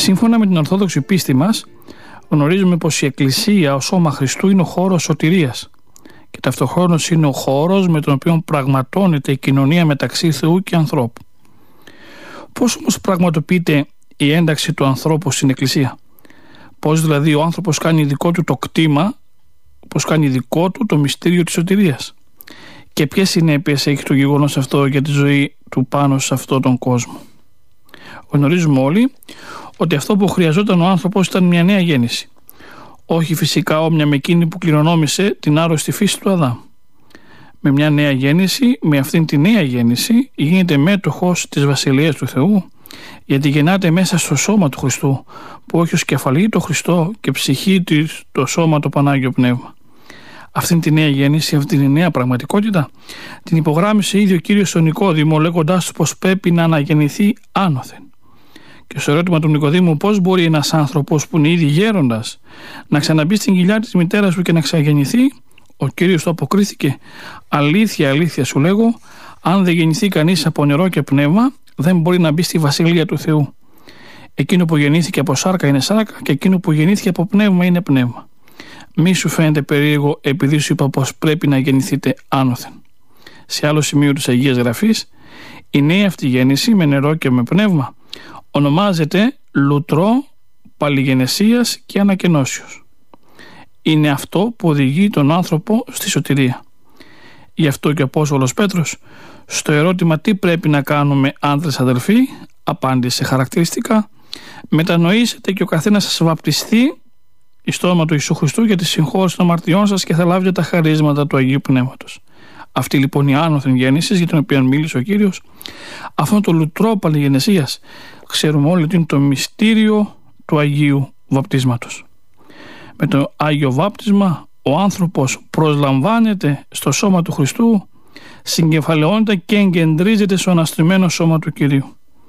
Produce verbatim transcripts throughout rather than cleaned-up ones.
Σύμφωνα με την Ορθόδοξη πίστη μας, γνωρίζουμε πως η Εκκλησία ως σώμα Χριστού είναι ο χώρος σωτηρίας και ταυτοχρόνως είναι ο χώρος με τον οποίο πραγματώνεται η κοινωνία μεταξύ Θεού και ανθρώπου. Πώς όμως πραγματοποιείται η ένταξη του ανθρώπου στην Εκκλησία? Πώς δηλαδή ο άνθρωπος κάνει δικό του το κτήμα, πώς κάνει δικό του το μυστήριο της σωτηρίας? Και ποιες συνέπειες έχει το γεγονός αυτό για τη ζωή του πάνω σε αυτόν τον κόσμο? Γνωρίζουμε όλοι ότι αυτό που χρειαζόταν ο άνθρωπος ήταν μια νέα γέννηση. Όχι φυσικά όμοια με εκείνη που κληρονόμησε την άρρωστη φύση του Αδάμ. Με μια νέα γέννηση, με αυτήν τη νέα γέννηση, γίνεται μέτοχος της Βασιλείας του Θεού, γιατί γεννάται μέσα στο σώμα του Χριστού, που έχει ως κεφαλή το Χριστό και ψυχή της το σώμα το Πανάγιο Πνεύμα. Αυτήν τη νέα γέννηση, αυτήν τη νέα πραγματικότητα, την υπογράμμισε ήδη ο Κύριος στον Νικόδημο, λέγοντάς του πως πρέπει να αναγεννηθεί άνωθεν. Και στο ερώτημα του Νικοδήμου, πώς μπορεί ένας άνθρωπος που είναι ήδη γέροντας να ξαναμπεί στην κοιλιά της μητέρας του και να ξαναγεννηθεί, ο Κύριος του αποκρίθηκε: αλήθεια, αλήθεια σου λέγω, αν δεν γεννηθεί κανείς από νερό και πνεύμα, δεν μπορεί να μπει στη Βασιλεία του Θεού. Εκείνο που γεννήθηκε από σάρκα είναι σάρκα, και εκείνο που γεννήθηκε από πνεύμα είναι πνεύμα. Μη σου φαίνεται περίεργο επειδή σου είπα πως πρέπει να γεννηθείτε άνωθεν? Σε άλλο σημείο της Αγίας Γραφής, η νέα αυτή γέννηση με νερό και με πνεύμα ονομάζεται λουτρό παλιγενεσίας και ανακαινώσεως. Είναι αυτό που οδηγεί τον άνθρωπο στη σωτηρία. Γι' αυτό και ο Απόστολος Πέτρος, στο ερώτημα τι πρέπει να κάνουμε άντρες αδελφοί, απάντησε χαρακτηριστικά: μετανοήσετε και ο καθένας σας βαπτιστεί εις το όνομα του Ιησού Χριστού για τη συγχώρεση των αμαρτιών σας και θα λάβετε τα χαρίσματα του Αγίου Πνεύματος. Αυτή λοιπόν η άνωθεν γέννηση για την οποία μίλησε ο Κύριος, αυτό το λουτρό παλιγενεσίας, ξέρουμε όλοι ότι είναι το μυστήριο του Αγίου Βαπτίσματος. Με το Άγιο Βάπτισμα ο άνθρωπος προσλαμβάνεται στο σώμα του Χριστού, συγκεφαλαιώνεται και εγκεντρίζεται στο αναστημένο σώμα του Κυρίου.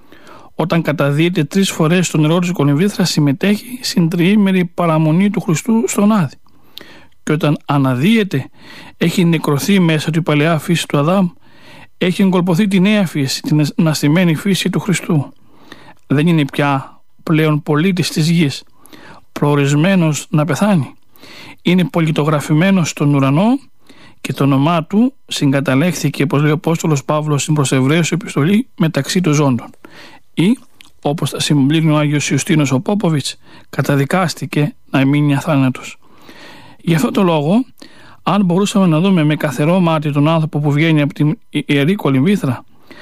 Όταν καταδύεται τρεις φορές στο νερό της κολυμβήθρας, συμμετέχει στην τριήμερη παραμονή του Χριστού στον Άδη. Και όταν αναδύεται, έχει νεκρωθεί μέσα του η παλαιά φύση του Αδάμ, έχει εγκολποθεί τη νέα φύση, την αναστημένη φύση του Χριστού. Δεν είναι πια πλέον πολίτης της γης, προορισμένος να πεθάνει. Είναι πολιτογραφημένος στον ουρανό και το όνομά του συγκαταλέχθηκε, όπως λέει ο Απόστολος Παύλος στην προς Εβραίους επιστολή, μεταξύ των ζώντων. Ή, όπως τα συμπλήρωνε ο Άγιος Ιουστίνος ο Πόποβιτς, καταδικάστηκε να μείνει αθάνατος. Γι' αυτό το λόγο, αν μπορούσαμε να δούμε με καθαρό μάτι τον άνθρωπο που βγαίνει από την Ιερή Κολυμβήθρα,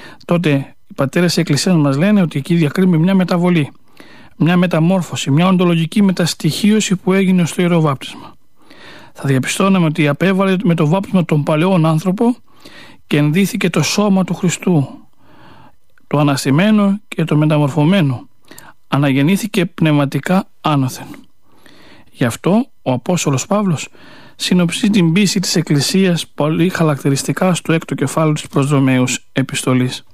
τότε οι πατέρες της Εκκλησίας μας λένε ότι εκεί διακρίνουμε μια μεταβολή, μια μεταμόρφωση, μια οντολογική μεταστοιχίωση που έγινε στο Ιερό Βάπτισμα. Θα διαπιστώναμε ότι απέβαλε με το βάπτισμα τον παλαιόν άνθρωπο και ενδύθηκε το σώμα του Χριστού, το αναστημένο και το μεταμορφωμένο. Αναγεννήθηκε πνευματικά άνωθεν. Γι' αυτό ο Απόστολος Παύλος συνοψίζει την πίστη της Εκκλησίας πολύ χαρακτηριστικά στο έκτο κεφάλαιο της προς Ρωμαίους επιστολής.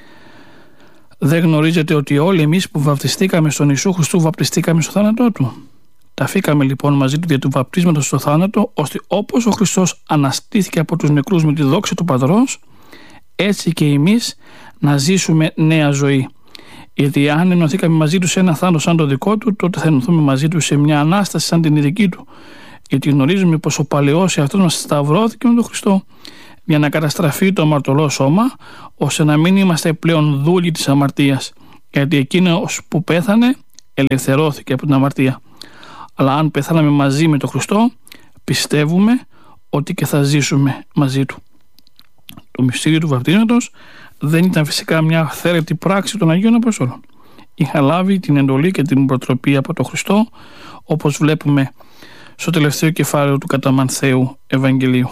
Δεν γνωρίζετε ότι όλοι εμείς που βαπτιστήκαμε στον Ιησού Χριστού βαπτιστήκαμε στο θάνατό του? Ταφήκαμε λοιπόν μαζί του δια του βαπτίσματος στο θάνατο, ώστε όπως ο Χριστός αναστήθηκε από τους νεκρούς με τη δόξα του Πατρός, έτσι και εμείς να ζήσουμε νέα ζωή. Γιατί αν ενωθήκαμε μαζί του σε ένα θάνατο σαν το δικό του, τότε θα ενωθούμε μαζί του σε μια ανάσταση σαν την δική του. Γιατί γνωρίζουμε πως ο παλαιός εαυτός μας σταυρώθηκε με τον Χριστό για να καταστραφεί το αμαρτωλό σώμα, ώστε να μην είμαστε πλέον δούλοι της αμαρτίας. Γιατί εκείνος που πέθανε ελευθερώθηκε από την αμαρτία. Αλλά αν πεθάναμε μαζί με τον Χριστό, πιστεύουμε ότι και θα ζήσουμε μαζί του. Το μυστήριο του βαπτίσματος δεν ήταν φυσικά μια αυθαίρετη πράξη των Αγίων Αποστόλων. Είχα λάβει την εντολή και την προτροπή από τον Χριστό, όπως βλέπουμε στο τελευταίο κεφάλαιο του κατά Μανθαίου Ευαγγελίου.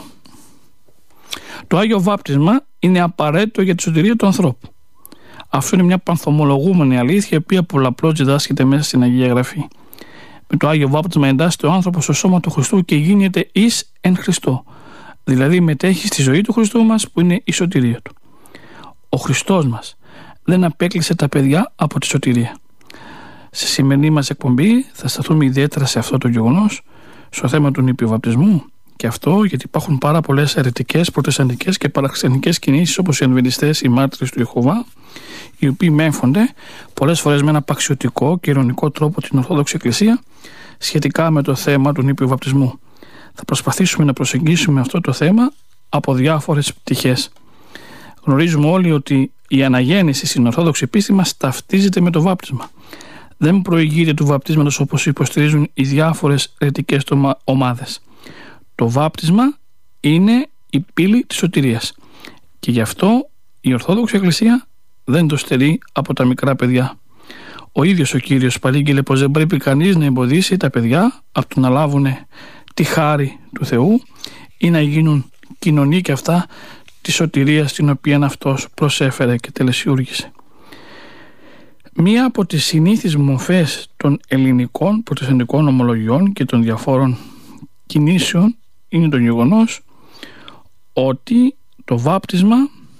Το Άγιο Βάπτισμα είναι απαραίτητο για τη σωτηρία του ανθρώπου. Αυτό είναι μια πανθομολογούμενη αλήθεια, η οποία πολλαπλώς διδάσκεται μέσα στην Αγία Γραφή. Με το Άγιο Βάπτισμα εντάσσεται ο άνθρωπος στο σώμα του Χριστού και γίνεται εις εν Χριστώ. Δηλαδή μετέχει στη ζωή του Χριστού μας, που είναι η σωτηρία του. Ο Χριστός μας δεν απέκλεισε τα παιδιά από τη σωτηρία. Στη σημερινή μας εκπομπή θα σταθούμε ιδιαίτερα σε αυτό το γεγονός, στο θέμα του νηπιοβαπτισμού Και αυτό γιατί υπάρχουν πάρα πολλές αιρετικές, προτεσταντικές και παραξενικές κινήσεις, όπως οι Αδβεντιστές, οι μάρτυρες του Ιεχωβά, οι οποίοι μέμφονται πολλές φορές με ένα παξιωτικό και ειρωνικό τρόπο την Ορθόδοξη Εκκλησία σχετικά με το θέμα του νήπιου βαπτισμού. Θα προσπαθήσουμε να προσεγγίσουμε αυτό το θέμα από διάφορες πτυχές. Γνωρίζουμε όλοι ότι η αναγέννηση στην Ορθόδοξη πίστη μας ταυτίζεται με το βάπτισμα. Δεν προηγείται του βαπτίσματος όπως υποστηρίζουν οι διάφορες αιρετικές ομάδες. Το βάπτισμα είναι η πύλη της σωτηρίας και γι' αυτό η Ορθόδοξη Εκκλησία δεν το στερεί από τα μικρά παιδιά. Ο ίδιος ο Κύριος παρήγγειλε πως δεν πρέπει κανείς να εμποδίσει τα παιδιά από το να λάβουν τη χάρη του Θεού ή να γίνουν κοινωνοί και αυτά της σωτηρίας την οποία αυτός προσέφερε και τελεσιούργησε. Μία από τις συνήθεις μορφές των ελληνικών προτεσταντικών ομολογιών και των διαφόρων κινήσεων είναι το γεγονός ότι το βάπτισμα,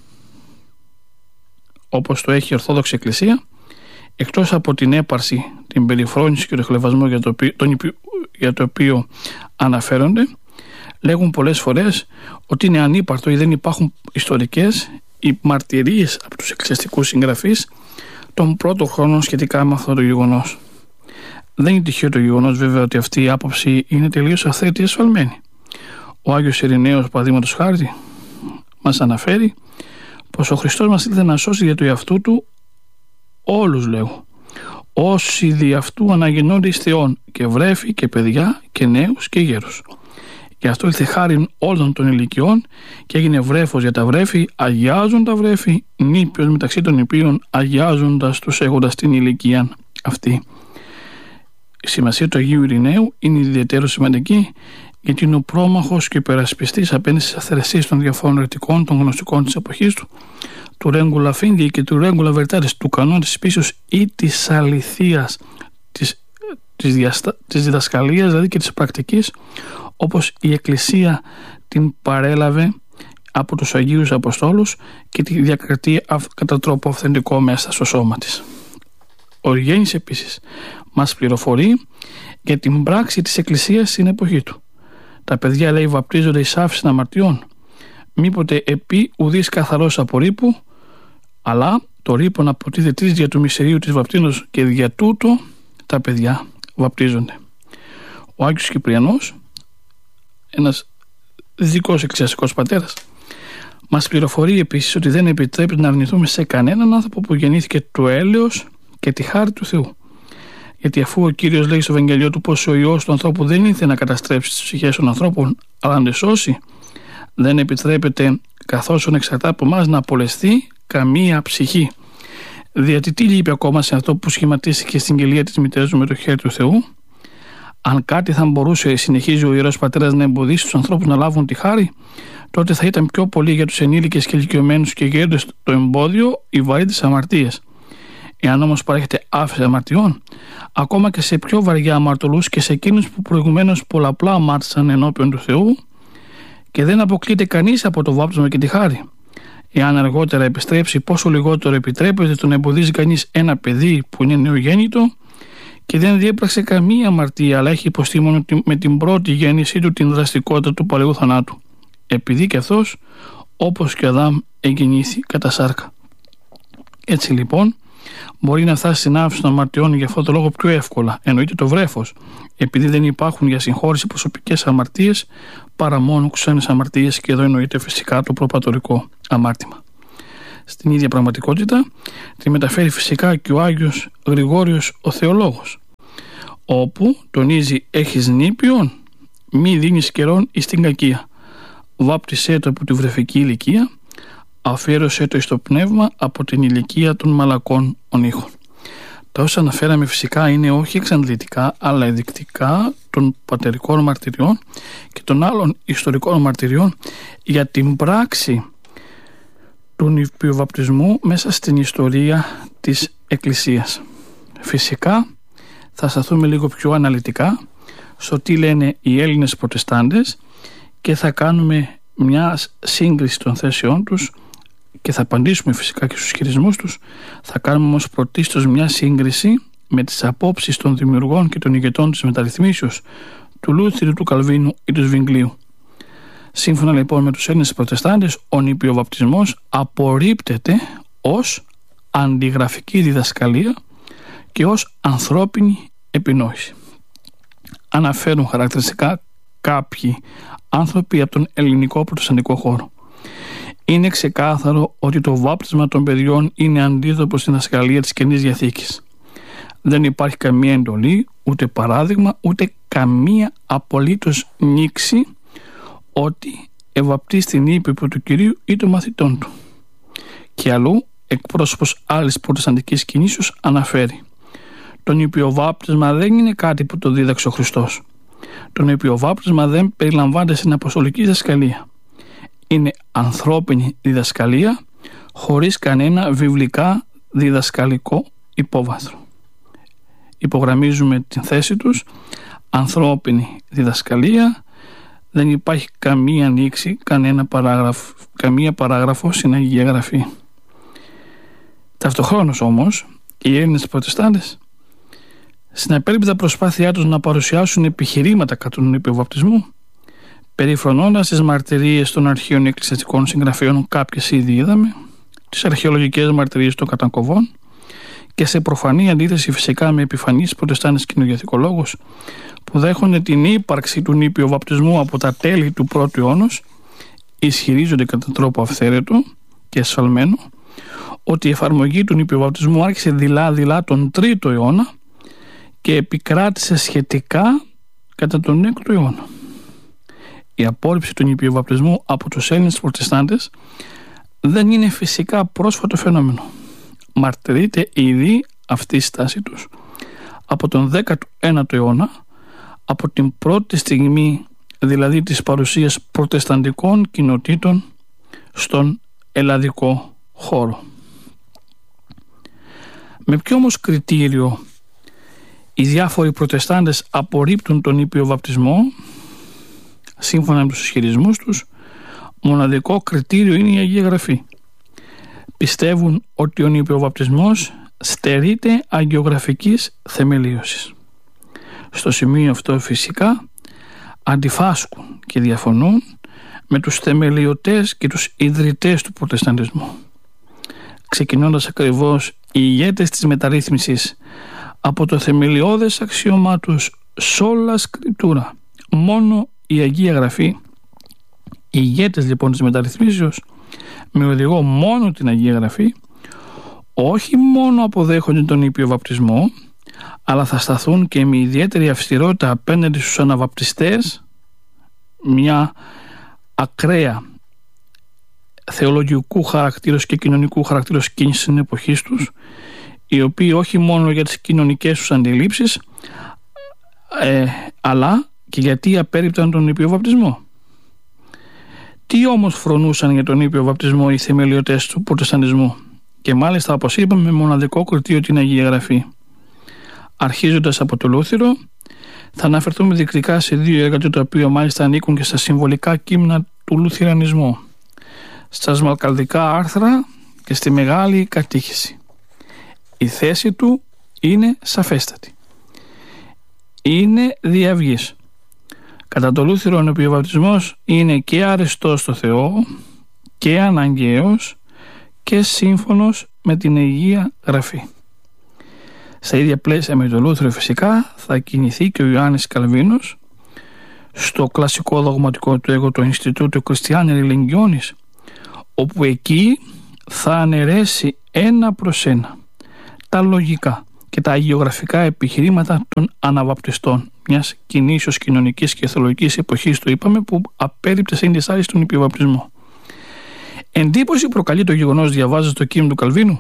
όπως το έχει η Ορθόδοξη Εκκλησία, εκτός από την έπαρση, την περιφρόνηση και το χλευασμό για το οποίο, τον, για το οποίο αναφέρονται, λέγουν πολλές φορές ότι είναι ανύπαρτο ή δεν υπάρχουν ιστορικές ή μαρτυρίες από τους εκκλησιαστικούς συγγραφείς των πρώτων χρόνων σχετικά με αυτό το γεγονός. Δεν είναι τυχαίο το γεγονός βέβαια ότι αυτή η άποψη είναι τελείως αυθαίρετη ασφαλμένη. Ο Άγιος Ειρηναίος, παραδείγματος χάρη, μας αναφέρει πως ο Χριστός μας ήλθε να σώσει για το εαυτού του όλους, λέγω, όσοι δι' αυτού αναγεννώνται εις Θεόν, και βρέφη και παιδιά και νέους και γέρους. Γι' αυτό ήλθε χάριν όλων των ηλικιών και έγινε βρέφος για τα βρέφη, αγιάζουν τα βρέφη, νήπιος μεταξύ των νηπίων, αγιάζοντας τους έχοντας την ηλικία αυτή. Η σημασία του Αγίου Ειρηναίου είναι ιδιαίτερα σημαντική, γιατί είναι ο πρόμαχος και υπερασπιστής απέναντι στις αυθαιρεσίες των διαφόρων αιρετικών, των γνωστικών της εποχής του, του Ρέγκουλα Φίντι και του Ρέγκουλα Βερτάρης, του κανόνα της πίσεως ή της αληθείας, της, της, διαστα... της διδασκαλίας δηλαδή και της πρακτικής, όπως η Εκκλησία την παρέλαβε από τους Αγίους Αποστόλους και τη διακρατεί κατά τρόπο αυθεντικό μέσα στο σώμα της. Ο Γέννης επίσης μας πληροφορεί για την πράξη της Εκκλησίας στην εποχή του. Τα παιδιά, λέει, βαπτίζονται εις άφεσιν αμαρτιών, μήποτε επί ουδής καθαρός από ρήπου, αλλά το ρήπον αποτίθεται δια του μυστηρίου της βαπτίνος και δια τούτο τα παιδιά βαπτίζονται. Ο Άγιος Κυπριανός, ένας δυτικός εκκλησιαστικός πατέρας, μας πληροφορεί επίσης ότι δεν επιτρέπεται να αρνηθούμε σε κανέναν άνθρωπο που γεννήθηκε το έλεος και τη χάρη του Θεού. Γιατί αφού ο Κύριος λέει στο Ευαγγελιό του πως ο Υιός του ανθρώπου δεν ήρθε να καταστρέψει τις ψυχές των ανθρώπων, αλλά να τις σώσει, δεν επιτρέπεται, καθώς εξαρτάται από εμάς, να απολεσθεί καμία ψυχή. Διότι τι λείπει ακόμα σε αυτό που σχηματίστηκε στην κοιλία της μητέρας του με το χέρι του Θεού? Αν κάτι θα μπορούσε, συνεχίζει ο Ιερός Πατέρας, να εμποδίσει τους ανθρώπους να λάβουν τη χάρη, τότε θα ήταν πιο πολύ για τους ενήλικες και ηλικιωμένους και γέροντες το εμπόδιο, η βαρύ της αμαρτίας. Εάν όμως παρέχεται άφεση αμαρτιών, ακόμα και σε πιο βαριά αμαρτωλούς και σε εκείνους που προηγουμένως πολλαπλά αμάρτησαν ενώπιον του Θεού, και δεν αποκλείται κανείς από το βάπτισμα και τη χάρη. Εάν αργότερα επιστρέψει, πόσο λιγότερο επιτρέπεται το να εμποδίζει κανείς ένα παιδί που είναι νεογέννητο και δεν διέπραξε καμία αμαρτία, αλλά έχει υποστεί μόνο με την πρώτη γέννησή του την δραστικότητα του παλαιού θανάτου, επειδή και αυτός, όπως και ο Αδάμ, εγεννήθη κατά σάρκα. Έτσι λοιπόν, μπορεί να φτάσει στην άφεση των αμαρτιών για αυτόν τον λόγο πιο εύκολα, εννοείται το βρέφος, επειδή δεν υπάρχουν για συγχώρηση προσωπικές αμαρτίες παρά μόνο ξένες αμαρτίες, και εδώ εννοείται φυσικά το προπατορικό αμάρτημα. Στην ίδια πραγματικότητα τη μεταφέρει φυσικά και ο Άγιος Γρηγόριος ο Θεολόγος, όπου τονίζει «έχεις νήπιον, μη δίνεις καιρόν εις την κακία, βάπτισέ το από τη βρεφική ηλικία, αφιέρωσέ το εις το πνεύμα από την ηλικία των μαλακών ονείχων». Τα όσα αναφέραμε φυσικά είναι όχι εξαντλητικά, αλλά ενδεικτικά των πατερικών μαρτυριών και των άλλων ιστορικών μαρτυριών για την πράξη του νηπιοβαπτισμού μέσα στην ιστορία της Εκκλησίας. Φυσικά θα σταθούμε λίγο πιο αναλυτικά στο τι λένε οι Έλληνες προτεστάντες και θα κάνουμε μια σύγκριση των θέσεών τους και θα απαντήσουμε φυσικά και στους χειρισμούς τους. Θα κάνουμε όμως πρωτίστως μια σύγκριση με τις απόψεις των δημιουργών και των ηγετών της μεταρρυθμίσεως, του Λούθυρου, του Καλβίνου ή του Σβιγγλίου. Σύμφωνα λοιπόν με τους Έλληνες Προτεστάντες, ο νηπιοβαπτισμός απορρίπτεται ως αντιγραφική διδασκαλία και ως ανθρώπινη επινόηση. Αναφέρουν χαρακτηριστικά κάποιοι άνθρωποι από τον ελληνικό προτεσταντικό χώρο. Είναι ξεκάθαρο ότι το βάπτισμα των παιδιών είναι αντίδοτο στην διδασκαλία της Καινής Διαθήκης. Δεν υπάρχει καμία εντολή, ούτε παράδειγμα, ούτε καμία απολύτως νήξη ότι ευαπτίστη την ύπηπο του Κυρίου ή των μαθητών του. Και αλλού, εκπρόσωπος άλλης προτεσταντικής κινήσεως αναφέρει: το νηπιοβάπτισμα δεν είναι κάτι που το δίδαξε ο Χριστός. Το νηπιοβάπτισμα δεν περιλαμβάνεται στην αποστολική διδασκαλία. Είναι ανθρώπινη διδασκαλία χωρίς κανένα βιβλικά διδασκαλικό υπόβαθρο. Υπογραμμίζουμε την θέση τους: ανθρώπινη διδασκαλία, δεν υπάρχει καμία ανοίξη, κανένα παράγραφο, καμία παράγραφο στην Αγία Γραφή. Ταυτοχρόνως όμως, οι Έλληνες Προτεστάντες, στην απέριπτα προσπάθειά τους να παρουσιάσουν επιχειρήματα κατά του νηπιοβαπτισμού, περιφρονώντας τις μαρτυρίες των αρχαίων εκκλησιαστικών συγγραφέων, κάποιες ήδη είδαμε, τις αρχαιολογικές μαρτυρίες των κατακοβών, και σε προφανή αντίθεση φυσικά με επιφανείς προτεστάντες κοινογιαθικολόγους που δέχονται την ύπαρξη του νηπιοβαπτισμού από τα τέλη του πρώτου αιώνος, ισχυρίζονται κατά τρόπο αυθαίρετο και εσφαλμένο ότι η εφαρμογή του νηπιοβαπτισμού άρχισε δειλά-δειλά τον τρίτο αιώνα και επικράτησε σχετικά κατά τον έκτο αιώνα. Η απόρριψη του νηπιοβαπτισμού από τους Έλληνες Προτεστάντες δεν είναι φυσικά πρόσφατο φαινόμενο. Μαρτυρείται ήδη αυτή η στάση τους από τον δέκατο ένατο αιώνα, από την πρώτη στιγμή δηλαδή της παρουσίας προτεσταντικών κοινοτήτων στον ελλαδικό χώρο. Με ποιο όμως κριτήριο οι διάφοροι προτεστάντες απορρίπτουν τον νηπιοβαπτισμό? Σύμφωνα με τους ισχυρισμούς τους, μοναδικό κριτήριο είναι η Αγία Γραφή. Πιστεύουν ότι ο νηπιοβαπτισμός στερείται αγιογραφικής θεμελίωσης. Στο σημείο αυτό φυσικά αντιφάσκουν και διαφωνούν με τους θεμελιωτές και τους ιδρυτές του προτεσταντισμού, ξεκινώντας ακριβώς οι ηγέτες της μεταρρύθμισης από το θεμελιώδες αξίωμά τους σόλα σκριπτούρα, μόνο η Αγία Γραφή. Οι ηγέτες λοιπόν της μεταρρυθμίσεως, με οδηγό μόνο την Αγία Γραφή, όχι μόνο αποδέχονται τον νηπιοβαπτισμό, αλλά θα σταθούν και με ιδιαίτερη αυστηρότητα απέναντι στους αναβαπτιστές, μια ακραία θεολογικού χαρακτήρος και κοινωνικού χαρακτήρος κίνηση στην εποχή τους, οι οποίοι όχι μόνο για τις κοινωνικές τους αντιλήψεις, ε, αλλά και γιατί απέρριπταν τον νηπιοβαπτισμό. Τι όμως φρονούσαν για τον νηπιοβαπτισμό οι θεμελιωτές του προτεσταντισμού? Και μάλιστα, όπως είπαμε, με μοναδικό κριτήριο την Αγία Γραφή. Αρχίζοντας από το Λούθυρο, θα αναφερθούμε διεκτικά σε δύο έργα τα οποία μάλιστα ανήκουν και στα συμβολικά κείμενα του λουθυρανισμού, στα σμαλκαλδικά άρθρα και στη Μεγάλη Κατήχηση. Η θέση του είναι σαφέστατη. Είναι διαυγής. Κατά το Λούθυρο, ο νηπιοβαπτισμός είναι και αρεστός στο Θεό και αναγκαίος και σύμφωνος με την Αγία Γραφή. Στα ίδια πλαίσια με το Λούθυρο φυσικά θα κινηθεί και ο Ιωάννης Καλβίνος στο κλασικό δογματικό του έργο, το Ινστιτούτο Κριστιάνη Ρελιγιώνης, όπου εκεί θα αναιρέσει ένα προς ένα τα λογικά και τα αγιογραφικά επιχειρήματα των αναβαπτιστών, μιας κινήσεως κοινωνικής και θεολογικής εποχής, το είπαμε, που απέρριπτε σε indesάριστη τον νηπιοβαπτισμό. Εντύπωση προκαλεί το γεγονός, διαβάζοντας το κείμενο του Καλβίνου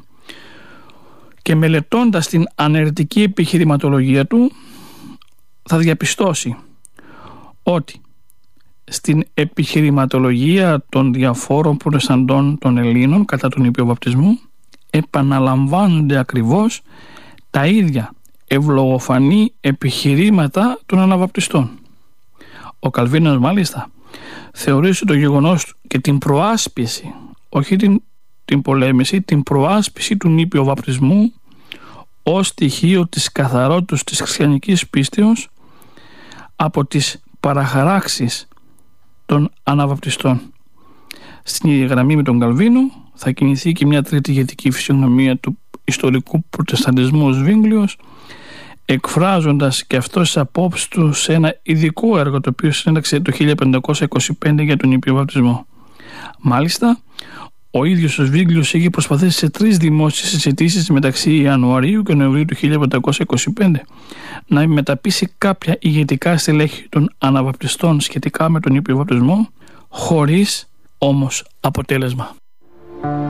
και μελετώντας την αναιρετική επιχειρηματολογία του, θα διαπιστώσει ότι στην επιχειρηματολογία των διαφόρων προτεσταντών των Ελλήνων κατά τον νηπιοβαπτισμό επαναλαμβάνονται ακριβώς τα ίδια ευλογοφανή επιχειρήματα των αναβαπτιστών. Ο Καλβίνος μάλιστα θεωρούσε το γεγονός και την προάσπιση, όχι την, την πολέμηση, την προάσπιση του νηπιοβαπτισμού ως στοιχείο της καθαρότητας της χριστιανικής πίστεως από τις παραχαράξεις των Αναβαπτιστών. Στην ίδια γραμμή με τον Καλβίνο θα κινηθεί και μια τρίτη ηγετική φυσιογνωμία του ιστορικού προτεσταντισμού ως Βίγγλιος, εκφράζοντας και αυτό τις απόψεις του σε ένα ειδικό έργο το οποίο συνέταξε το χίλια πεντακόσια είκοσι πέντε για τον Ήπιο Βαπτισμό. Μάλιστα, ο ίδιος ο Βίγγλιος είχε προσπαθήσει σε τρεις δημόσιες συζητήσεις μεταξύ Ιανουαρίου και Νοεμβρίου του χίλια πεντακόσια είκοσι πέντε να μεταπείσει κάποια ηγετικά στελέχη των Αναβαπτιστών σχετικά με τον Ήπιο Βαπτισμό, χωρίς όμως αποτέλεσμα.